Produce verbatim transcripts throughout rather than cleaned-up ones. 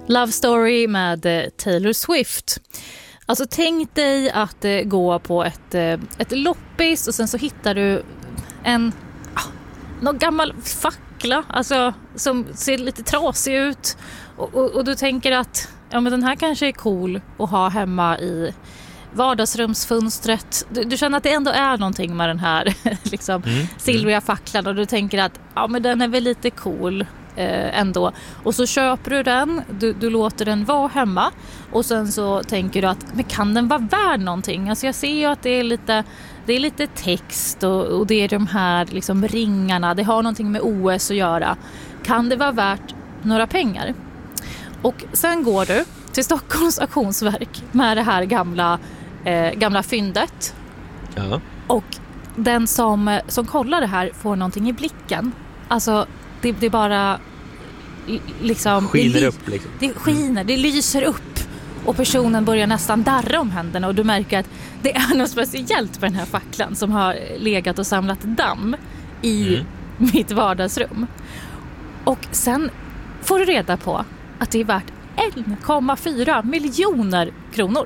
Love Story med Taylor Swift. Alltså tänk dig att eh, gå på ett, eh, ett loppis och sen så hittar du en ah, någon gammal fackla alltså, som ser lite trasig ut och, och, och du tänker att ja, men den här kanske är cool att ha hemma i vardagsrumsfönstret. Du, du känner att det ändå är någonting med den här liksom, mm. silvriga facklan och du tänker att ja, men den är väl lite cool Eh, ändå. Och så köper du den, du, du låter den vara hemma och sen så tänker du att men kan den vara värd någonting? Alltså jag ser ju att det är lite, det är lite text och, och det är de här liksom ringarna, det har någonting med O S att göra. Kan det vara värt några pengar? Och sen går du till Stockholms auktionsverk med det här gamla, eh, gamla fyndet. Ja. Och den som, som kollar det här får någonting i blicken. Alltså Det, det bara liksom skiner det, upp liksom. Det skiner, det lyser upp och personen börjar nästan darra om händerna och du märker att det är något speciellt med den här facklan som har legat och samlat damm i mm. mitt vardagsrum. Och sen får du reda på att det är värt en komma fyra miljoner kronor.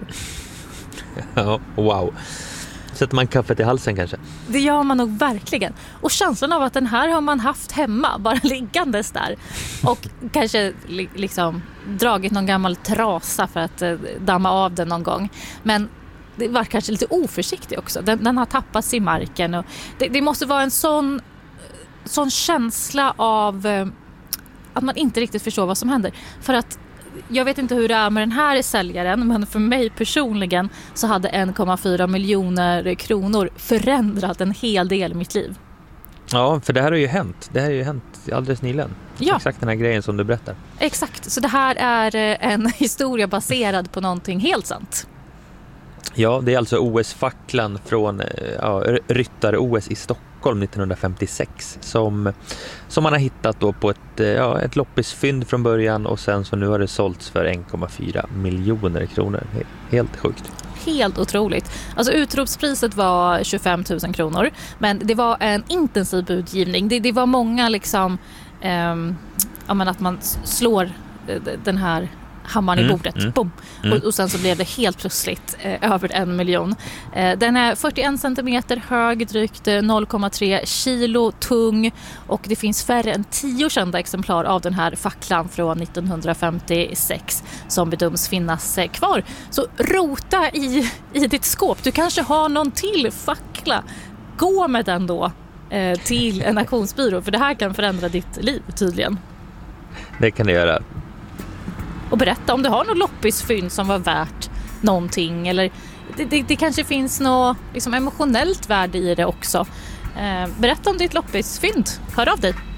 Ja, wow. Sätter man kaffet i halsen kanske? Det gör man nog verkligen. Och känslan av att den här har man haft hemma, bara liggandes där. Och kanske li- liksom dragit någon gammal trasa för att eh, damma av den någon gång. Men det var kanske lite oförsiktig också. Den, den har tappats i marken. Och det, det måste vara en sån, sån känsla av eh, att man inte riktigt förstår vad som händer. För att jag vet inte hur det är med den här säljaren, men för mig personligen så hade en komma fyra miljoner kronor förändrat en hel del i mitt liv. Ja, för det här har ju hänt. Det här har ju hänt alldeles nyligen. Ja. Exakt den här grejen som du berättar. Exakt, så det här är en historia baserad på någonting helt sant. Ja, det är alltså O S-facklan från ja, ryttar-O S i Stockholm nittonhundrafemtiosex som, som man har hittat då på ett, ja, ett loppisfynd från början och sen så nu har det sålts för en komma fyra miljoner kronor. Helt sjukt. Helt otroligt. Alltså utropspriset var tjugofem tusen kronor, men det var en intensiv budgivning. Det, det var många liksom um, ja, men att man slår den här hammaren mm, i bordet. Mm, Boom. Mm. Och, och sen så blev det helt plötsligt eh, över en miljon. Eh, den är fyrtioen centimeter hög, drygt noll komma tre kilo tung och det finns färre än tio kända exemplar av den här facklan från nittonhundrafemtiosex som bedöms finnas eh, kvar. Så rota i, i ditt skåp. Du kanske har någon till fackla. Gå med den då eh, till en auktionsbyrå för det här kan förändra ditt liv tydligen. Det kan det göra. Och berätta om du har något loppisfynd som var värt någonting. Eller det, det, det kanske finns något liksom emotionellt värde i det också. Eh, berätta om ditt loppisfynd. Hör av dig.